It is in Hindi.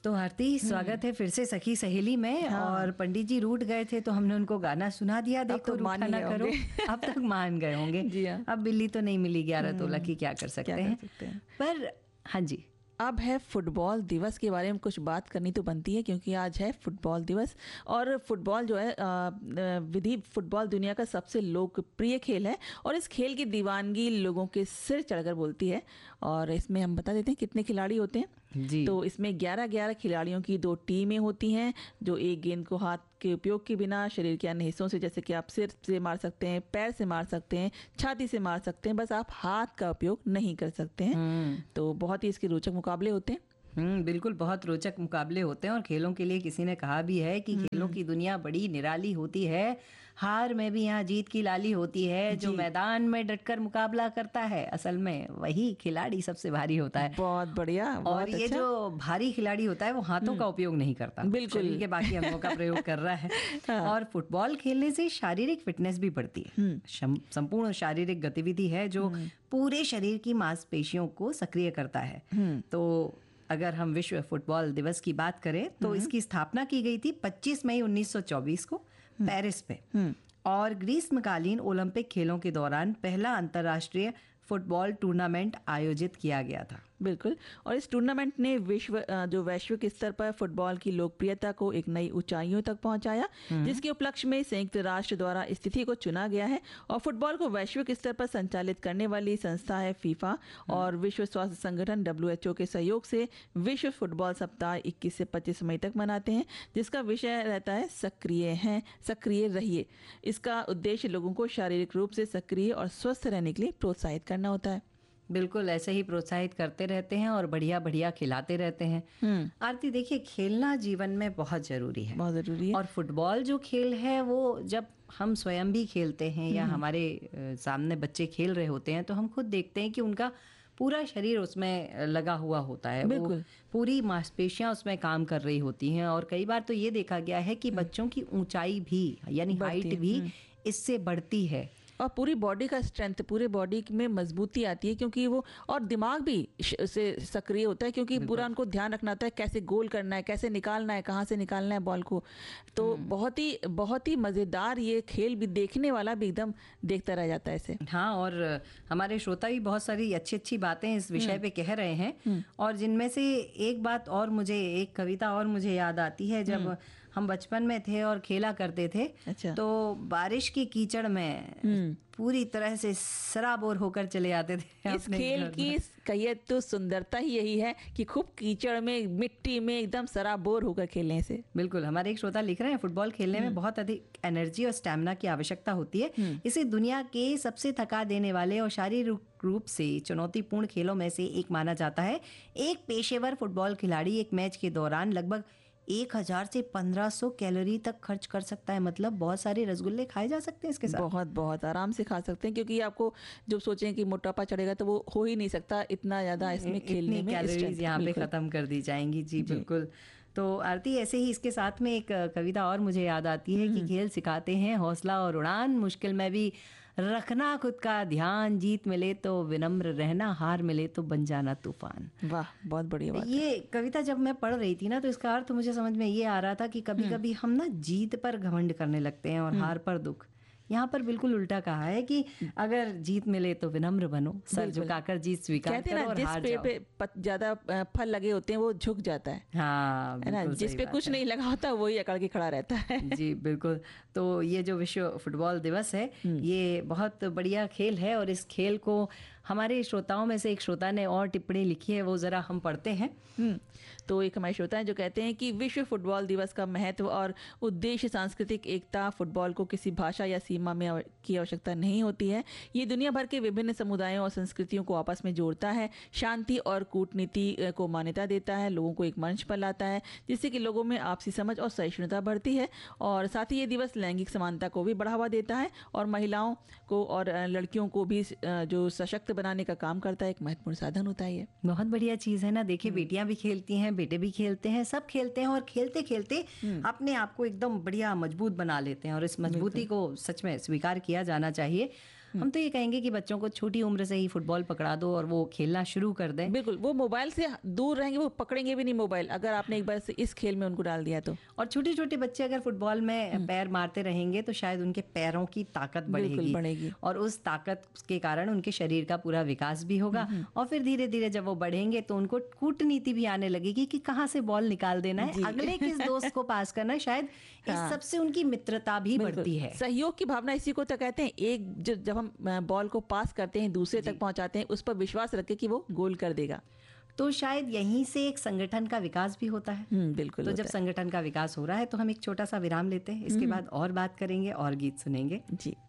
तो आरती, स्वागत है फिर से सखी सहेली में। हाँ। और पंडित जी रूठ गए थे तो हमने उनको गाना सुना दिया, देखो तो मान रूठा ना ही गए करो। होंगे। अब तक मान गए होंगे। जी हाँ। अब बिल्ली तो नहीं मिली 11 तोला की, क्या कर सकते हैं। पर हाँ जी, अब है फुटबॉल दिवस के बारे में कुछ बात करनी तो बनती है, क्योंकि आज है फुटबॉल दिवस। और फुटबॉल जो है विधि फुटबॉल दुनिया का सबसे लोकप्रिय खेल है और इस खेल की दीवानगी लोगों के सिर चढ़कर बोलती है। और इसमें हम बता देते हैं कितने खिलाड़ी होते हैं जी। तो इसमें 11-11 खिलाड़ियों की 2 टीमें होती हैं, जो एक गेंद को हाथ के उपयोग के बिना शरीर के अन्य हिस्सों से, जैसे कि आप सिर से मार सकते हैं, पैर से मार सकते हैं, छाती से मार सकते हैं, बस आप हाथ का उपयोग नहीं कर सकते हैं। तो बहुत ही इसके रोचक मुकाबले होते हैं। बिल्कुल, बहुत रोचक मुकाबले होते हैं। और खेलों के लिए किसी ने कहा भी है कि खेलों की दुनिया बड़ी निराली होती है, हार में भी यहाँ जीत की लाली होती है। जो मैदान में डटकर मुकाबला करता है, असल में वही खिलाड़ी सबसे भारी होता है। बहुत बढ़िया, बहुत और ये अच्छा। जो भारी खिलाड़ी होता है वो हाथों का उपयोग नहीं करता, बिल्कुल, शरीर के बाकी अंगों का प्रयोग कर रहा है। हाँ। और फुटबॉल खेलने से शारीरिक फिटनेस भी बढ़ती है। संपूर्ण शारीरिक गतिविधि है जो पूरे शरीर की मांसपेशियों को सक्रिय करता है। तो अगर हम विश्व फुटबॉल दिवस की बात करें तो इसकी स्थापना की गई थी 25 मई 1924 को पेरिस में। और ग्रीष्मकालीन ओलंपिक खेलों के दौरान पहला अंतर्राष्ट्रीय फुटबॉल टूर्नामेंट आयोजित किया गया था। बिल्कुल। और इस टूर्नामेंट ने वैश्विक स्तर पर फुटबॉल की लोकप्रियता को एक नई ऊंचाइयों तक पहुंचाया, जिसके उपलक्ष्य में संयुक्त राष्ट्र द्वारा इस तिथि को चुना गया है। और फुटबॉल को वैश्विक स्तर पर संचालित करने वाली संस्था है फीफा। और विश्व स्वास्थ्य संगठन WHO के सहयोग से विश्व फुटबॉल सप्ताह 21 से 25 मई तक मनाते हैं, जिसका विषय रहता है सक्रिय रहिए। इसका उद्देश्य लोगों को शारीरिक रूप से सक्रिय और स्वस्थ रहने के लिए प्रोत्साहित करना होता है। बिल्कुल, ऐसे ही प्रोत्साहित करते रहते हैं और बढ़िया बढ़िया खिलाते रहते हैं। आरती, देखिए, खेलना जीवन में बहुत जरूरी है, बहुत जरूरी है। और फुटबॉल जो खेल है वो जब हम स्वयं भी खेलते हैं या हमारे सामने बच्चे खेल रहे होते हैं तो हम खुद देखते हैं कि उनका पूरा शरीर उसमें लगा हुआ होता है। वो पूरी मांसपेशियां उसमें काम कर रही होती हैं। और कई बार तो ये देखा गया है कि बच्चों की ऊंचाई भी, यानी हाइट भी इससे बढ़ती है। और पूरी बॉडी का स्ट्रेंथ, पूरे बॉडी में मजबूती आती है, क्योंकि वो, और दिमाग भी से सक्रिय होता है, क्योंकि पूरा उनको ध्यान रखना होता है कैसे गोल करना है, कैसे निकालना है, कहाँ से निकालना है बॉल को। तो बहुत ही मज़ेदार ये खेल भी, देखने वाला भी एकदम देखता रह जाता है इसे। हाँ, और हमारे श्रोता भी बहुत सारी अच्छी बातें इस विषय पे कह रहे हैं। और जिनमें से एक बात और मुझे, एक कविता और मुझे याद आती है। जब हम बचपन में थे और खेला करते थे, अच्छा। तो बारिश की कीचड़ में पूरी तरह से सराबोर होकर चले आते थे। इस खेल की कहिए तो सुंदरता ही यही है कि खूब कीचड़ में, मिट्टी में एकदम सराबोर होकर खेलने से। बिल्कुल, हमारे एक श्रोता लिख रहे हैं, फुटबॉल खेलने में बहुत अधिक एनर्जी और स्टैमिना की आवश्यकता होती है। इसे दुनिया के सबसे थका देने वाले और शारीरिक रूप से चुनौतीपूर्ण खेलों में से एक माना जाता है। एक पेशेवर फुटबॉल खिलाड़ी एक मैच के दौरान लगभग 1000 से 1500 कैलोरी तक खर्च कर सकता है। मतलब बहुत सारे रसगुल्ले खाए जा सकते हैं इसके साथ। बहुत आराम से खा सकते हैं, क्योंकि आपको जब सोचें कि मोटापा चढ़ेगा तो वो हो ही नहीं सकता, इतना ज्यादा इसमें खेलने में कैलोरीज यहाँ पे खत्म कर दी जाएंगी। जी बिल्कुल। तो आरती, ऐसे ही इसके साथ में एक कविता और मुझे याद आती है कि खेल सिखाते हैं हौसला और उड़ान, मुश्किल में भी रखना खुद का ध्यान, जीत मिले तो विनम्र रहना, हार मिले तो बन जाना तूफान। वाह, बहुत बढ़िया बात। ये कविता जब मैं पढ़ रही थी ना, तो इसका अर्थ मुझे समझ में ये आ रहा था कि कभी कभी हम ना जीत पर घमंड करने लगते हैं और हार पर दुख। यहाँ पर बिल्कुल उल्टा कहा है कि अगर जीत मिले तो विनम्र बनो, सर झुकाकर जीत स्वीकार करो और हार जाओ। जिस पे ज्यादा फल लगे होते हैं वो झुक जाता है। हाँ, है ना, जिस पे कुछ नहीं लगा होता वही अकड़ के खड़ा रहता है। जी बिल्कुल। तो ये जो विश्व फुटबॉल दिवस है, ये बहुत बढ़िया खेल है। और इस खेल को हमारे श्रोताओं में से एक श्रोता ने और टिप्पणी लिखी है, वो जरा हम पढ़ते हैं। तो एक हमारे श्रोता हैं जो कहते हैं कि विश्व फुटबॉल दिवस का महत्व और उद्देश्य सांस्कृतिक एकता। फुटबॉल को किसी भाषा या सीमा में की आवश्यकता नहीं होती है। ये दुनिया भर के विभिन्न समुदायों और संस्कृतियों को आपस में जोड़ता है, शांति और कूटनीति को मान्यता देता है, लोगों को एक मंच पर लाता है, जिससे कि लोगों में आपसी समझ और सहिष्णुता बढ़ती है। और साथ ही ये दिवस लैंगिक समानता को भी बढ़ावा देता है और महिलाओं को और लड़कियों को भी जो सशक्त बनाने का काम करता है, एक महत्वपूर्ण साधन होता है। ये बहुत बढ़िया चीज है ना। देखिए, बेटियां भी खेलती हैं, बेटे भी खेलते हैं, सब खेलते हैं और खेलते खेलते अपने आप को एकदम बढ़िया मजबूत बना लेते हैं। और इस मजबूती को सच में स्वीकार किया जाना चाहिए। हम तो ये कहेंगे कि बच्चों को छोटी उम्र से ही फुटबॉल पकड़ा दो और वो खेलना शुरू कर दें। बिल्कुल, वो मोबाइल से दूर रहेंगे, वो पकड़ेंगे भी नहीं मोबाइल, अगर आपने एक बार से इस खेल में उनको डाल दिया तो। और छोटे छोटे बच्चे अगर फुटबॉल में पैर मारते रहेंगे तो शायद उनके पैरों की ताकत बढ़ेगी और उस ताकत के कारण उनके शरीर का पूरा विकास भी होगा और फिर धीरे धीरे जब वो बढ़ेंगे तो उनको कूटनीति भी आने लगेगी कि कहाँ से बॉल निकाल देना है, अगले किस दोस्त को पास करना है। शायद इस सब से उनकी मित्रता भी बढ़ती है। सहयोग की भावना इसी को तो कहते हैं। एक जब हम बॉल को पास करते हैं, दूसरे तक पहुंचाते हैं, उस पर विश्वास रखे कि वो गोल कर देगा। तो शायद यहीं से एक संगठन का विकास भी होता है। बिल्कुल। तो जब संगठन का विकास हो रहा है तो हम एक छोटा सा विराम लेते हैं, इसके बाद और बात करेंगे और गीत सुनेंगे। जी।